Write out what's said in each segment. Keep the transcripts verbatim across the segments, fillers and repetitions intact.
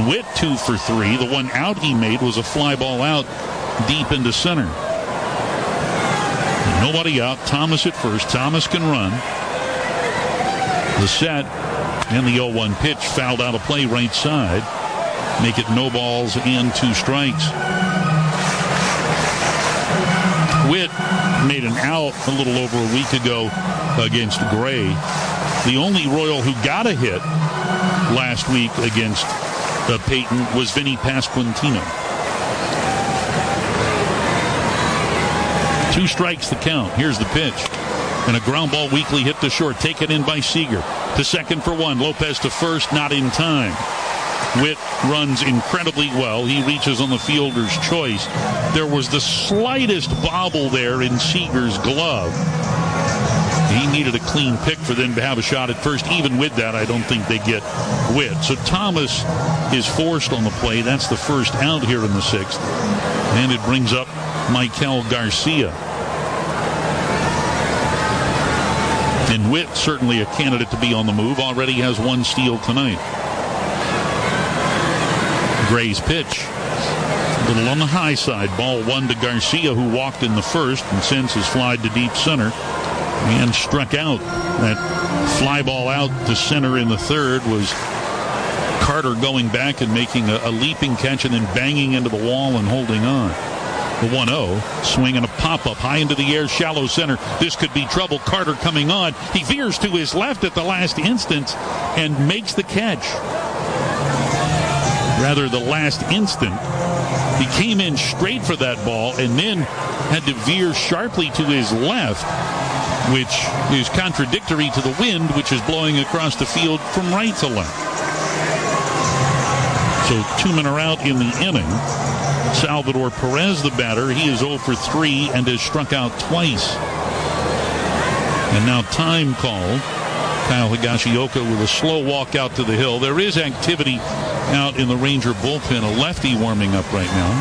Witt two for three. The one out he made was a fly ball out deep into center. Nobody out. Thomas at first. Thomas can run. The set and the oh one pitch fouled out of play right side. Make it no balls and two strikes. Witt made an out a little over a week ago against Gray. The only Royal who got a hit last week against uh, Peyton was Vinny Pasquantino. Two strikes the count. Here's the pitch. And a ground ball weakly hit to short. Taken in by Seager. To second for one. Lopez to first. Not in time. Witt runs incredibly well. He reaches on the fielder's choice. There was the slightest bobble there in Seager's glove. He needed a clean pick for them to have a shot at first. Even with that, I don't think they get Witt. So Thomas is forced on the play. That's the first out here in the sixth. And it brings up Michael Garcia. And Witt, certainly a candidate to be on the move, already has one steal tonight. Gray's pitch. A little on the high side. Ball one to Garcia, who walked in the first and sends his fly to deep center and struck out. That fly ball out to center in the third was Carter going back and making a, a leaping catch and then banging into the wall and holding on. The one oh, swing and a pop-up high into the air, shallow center. This could be trouble. Carter coming on. He veers to his left at the last instant and makes the catch. Rather, the last instant. He came in straight for that ball and then had to veer sharply to his left, which is contradictory to the wind, which is blowing across the field from right to left. So two men are out in the inning. Salvador Perez, the batter, he is oh for three and has struck out twice. And now time called. Kyle Higashioka with a slow walk out to the hill. There is activity out in the Ranger bullpen. A lefty warming up right now.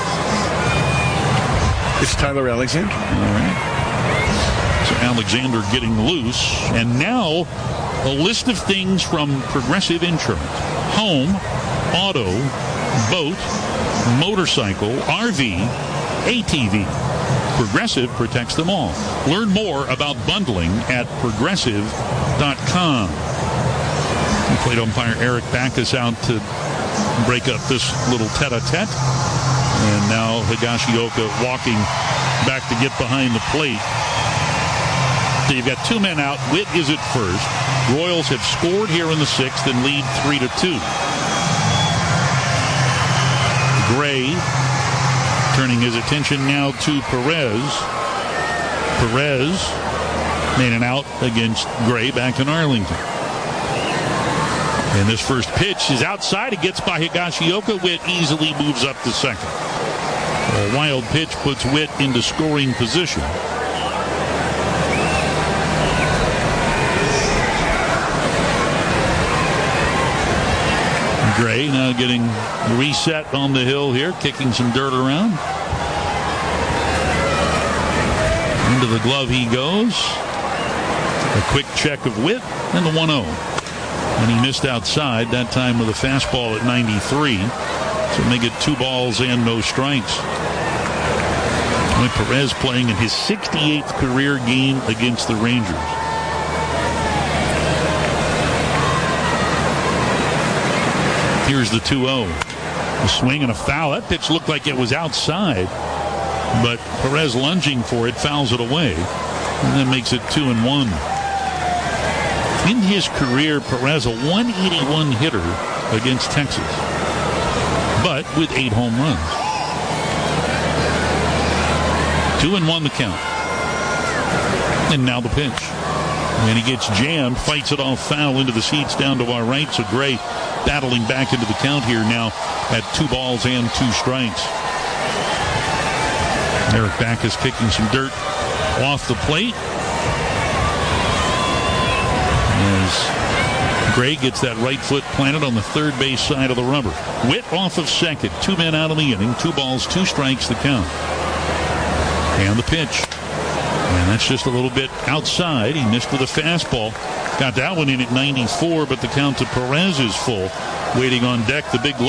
It's Tyler Alexander. All right. So Alexander getting loose. And now a list of things from Progressive Insurance. Home, auto, boat, motorcycle, R V, A T V. Progressive protects them all. Learn more about bundling at progressive dot com. Plate umpire Eric Backus out to break up this little tete-a-tete. And now Higashioka walking back to get behind the plate. So you've got two men out. Witt is at first. Royals have scored here in the sixth and lead three to two. Gray turning his attention now to Perez. Perez made an out against Gray back in Arlington. And this first pitch is outside. It gets by Higashioka. Witt easily moves up to second. A wild pitch puts Witt into scoring position. Gray now getting reset on the hill here, kicking some dirt around. Into the glove he goes. A quick check of Witt and the one oh. And he missed outside, that time with a fastball at ninety-three. So make it two balls and no strikes. Perez playing in his sixty-eighth career game against the Rangers. Here's the two oh. A swing and a foul. That pitch looked like it was outside, but Perez lunging for it, fouls it away, and then makes it two and one. In his career, Perez a one eighty-one hitter against Texas, but with eight home runs. Two and one the count. And now the pitch. And he gets jammed, fights it off foul into the seats down to our right. So Gray battling back into the count here now at two balls and two strikes. Eric Backus kicking some dirt off the plate. As Gray gets that right foot planted on the third base side of the rubber. Witt off of second. Two men out of the inning. Two balls, two strikes the count. And the pitch. And that's just a little bit outside. He missed with a fastball. Got that one in at ninety-four, but the count to Perez is full. Waiting on deck, the big